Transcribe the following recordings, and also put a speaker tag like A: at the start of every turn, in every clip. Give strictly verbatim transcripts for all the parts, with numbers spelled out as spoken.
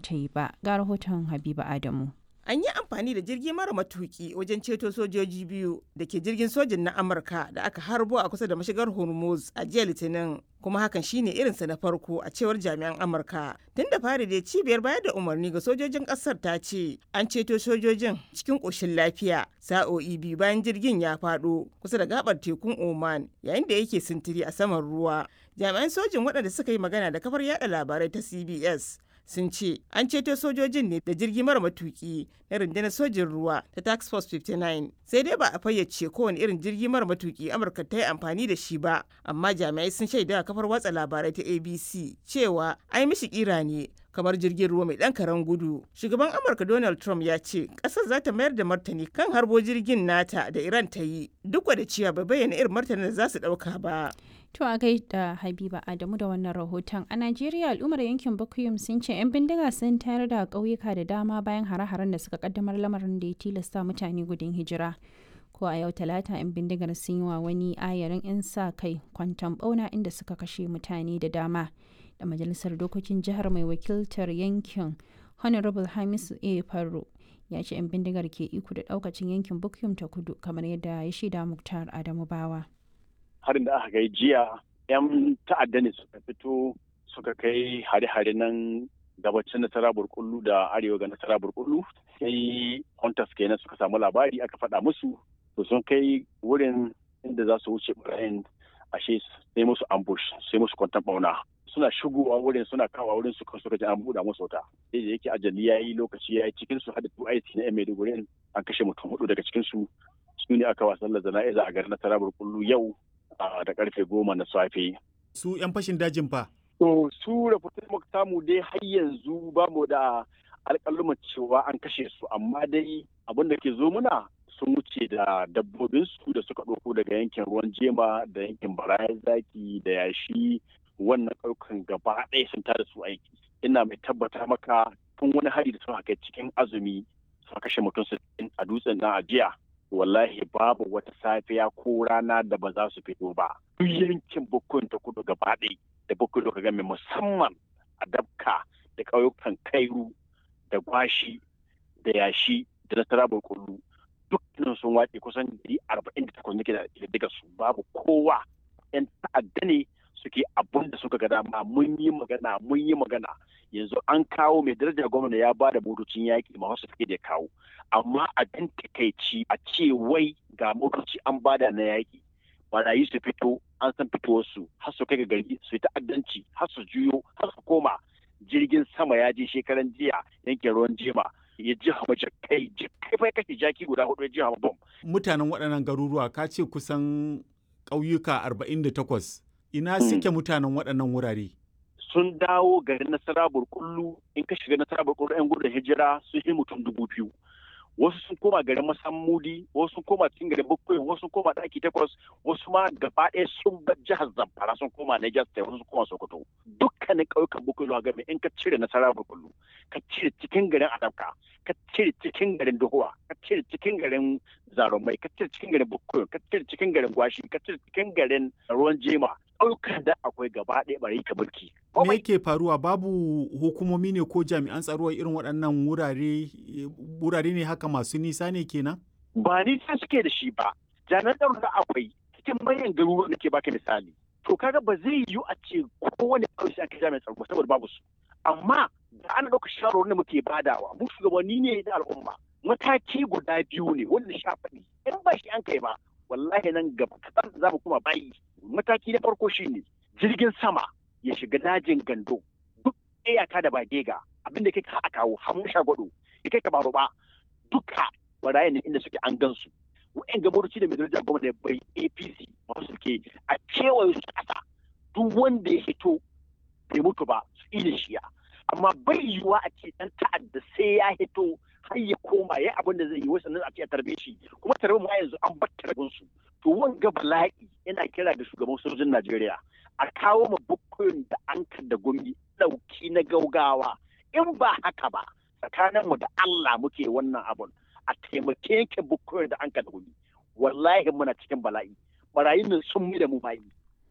A: ta yi ba. Ga rahoton Habiba Adamu.
B: An yi amfani da jirgi mara matuki wajen ceto sojoji biyu da ke jirgin sojin na Amurka da aka harbo a kusa da mashigar Hormuz a jiya Litinin, kuma hakan shine irinsa na farko a cewar jami'an Amurka. Tun da fari dai cibiyar bayar da umarni ga sojojin kasar ta ce an ceto sojojin cikin ƙoshin lafiya sa'o'i biyu bayan jirgin ya faɗo kusa da gabar tekun Oman yayin da yake sintiri a saman ruwa. Jami'an sojin waɗanda suka yi magana da kafar yada labarai ta C B S sun ce an ceto sojojin ne da jirgi mara matuki na rundunar sojin ruwa ta task force fifty nine, sai dai ba a fayyace kowane irin jirgi mara matuki Amurka ta yi amfani da shi ba, amma jami'ai sun shaida kafar watsa labarai ta A B C cewa ai mishi kira ne kamar jirgin ruwa mai ɗan karen gudu. Shugaban Amurka Donald Trump ya ce ƙasar za ta mayar da martani kan harbo jirgin nata da Iran ta yi, duk da cewa bai bayyana irin martanin da za su ɗauka ba.
A: To a gaida Habiba Adamu da wannan rahoton. A Najeriya al'ummar yankin Bukuyum sun ce 'yan bindiga sun tayar da ƙauyuka da dama bayan hare-haren da suka kaddamar, lamarin da ya tilasta mutane gudun hijira. Ko a yau Talata 'yan bindigar sun yi wa wani ayarin 'yan sa kai kwanton bauna inda suka kashe mutane da dama. Da majalisar dokokin jihar mai wakiltar yankin Honorable Hamisu A. Farro ya ce 'yan bindigar ke iko da ɗaukacin yankin Bukuyum ta kudu kamar yadda ya shaida Muktar Adamu Bawa.
C: Harin da aka kai jiya 'yan ta'adda ne suka fito suka kai hare-hare nan gabacin nasara burkullu da arewa ga nasara burkullu, sai hunters kenan suka samu labari aka faɗa musu, to sun kai wurin inda za su wuce barayin, ashe sai musu ambush sai musu kwantan bauna. Suna shigowa wurin suna kawo wurin su suka ji an buɗa musu wuta, sai da yake ajali ya yi lokaci ya yi cikin su hada two I C na yan Maiduguri an kashe mutum hudu daga cikin su su ne aka wasan jana'iza a garin nasara burkullu yau da karfe goma na safe.
D: Su 'yan fashin dajin fa?
C: To su rahoton muka samu dai har yanzu ba mu da alƙaluman cewa an kashe su, amma dai abin da ke zo muna sun wuce da dabbobinsu da suka ɗauko daga yankin ruwan jema da yankin barayan zaki da yashi, wannan ƙauyukan gaba ɗaya sun tada su aiki. Ina mai tabbata maka tun wani hari da suka kai cikin azumi suka kashe mutum sittin a dutsen nan a jiya. Wallahi babu wata safiya ko rana da ba za su fito ba. Duk yankin Bukuyum ta kudu gaba ɗaya da Bukuyum ka game musamman a Dabka da ƙauyukan Kairu da Gwashi da Yashi da Nasara Burkullu dukkanin sun wace kusan ɗari arba'in da takwas nake da daga su, babu kowa. 'Yan ta'adda ne suke abun da suka ga dama. Mun yi magana mun yi magana yanzu an kawo mai darajar gwamna ya ba da motocin yaƙi ma wasu suke da kawo, amma abin takaici a ce wai ga motoci an bada na yaƙi barayi su fito an san fitowarsu har su kai ga gari su yi ta'addanci har su juyo har su koma. Jirgin sama ya je shekaran jiya yankin ruwan jema ya ji hama jakai jakai fa kashe jaki guda hudu ya ji hama bom.
D: Mutanen waɗannan garuruwa ka ce kusan ƙauyuka arba'in da takwas, ina suke mutanen waɗannan wurare?
C: Sun dawo garin Nasara Burkullu. In ka shiga Nasara Burkullu 'yan gudun hijira sun yi mutum dubu biyu. Wasu sun koma garin Masammudi, wasu sun koma cikin garin Bukuyum, wasu sun koma ɗaki takwas, wasu ma gaba ɗaya sun bar jihar Zamfara sun koma Niger State, wasu sun koma Sokoto. Dukkanin ƙauyukan Bukuyum game in ka cire Nasara Burkullu, ka cire cikin garin Adabka, ka cire cikin garin Dohuwa, ka cire cikin garin Zarumai, ka cire cikin garin Bukuyum, ka cire cikin garin Gwashi, ka cire cikin garin Ruwan Jema. Ƙauyukan da akwai gaba ɗaya bari ka mulki.
D: Me yake faruwa? Babu hukumomi ne ko jami'an tsaro irin waɗannan wurare? Wurare ne haka masu nisa ne kenan?
C: Ba nisa suke da shi ba. Jami'an tsaro da akwai cikin manyan garuruwan da ke baka misali. To kaga ba zai yiwu a ce kowane ƙauye sai aka jami'an tsaro ba saboda babu su. Amma da ana ɗauka shawarwarin da muke badawa mu shugabanni ne da al'umma. Mataki guda biyu ne wanda sha faɗi. In ba shi an kai ba wallahi nan gaba kaɗan za mu kuma bayi. Mataki na farko shine jirgin sama ya shiga dajin Gando duk iyaka da Bagega abinda kai ka kawo hamu shagwado ya kai ka baro ba duka barayin inda suke an gansu. Wa'en gabaruci da mai daraja gwamnati bai A P C masu suke a kewaye su ƙasa duk wanda ya hito bai mutu ba su iya shiya, amma bai yiwuwa a ce ɗan ta'adda sai ya hito har ya koma ya abin da zai yi wasu nan a ce a tarbe shi, kuma tarbe mu yanzu an bar tarbin su. To wanga bala'i yana kira da shugaban sojojin Najeriya a kawo ma Bukuyum da Anka da Gumi ɗauki na gaugawa. In ba haka ba tsakanin mu da Allah muke wannan abun, a taimake yanke Bukuyum da Anka da Gumi. Wallahi muna cikin bala'i. Barayin nan sun mi da mu bayi.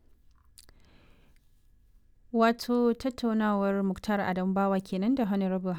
A: Wato tattaunawar Muktar Adam Bawa kenan da Honorable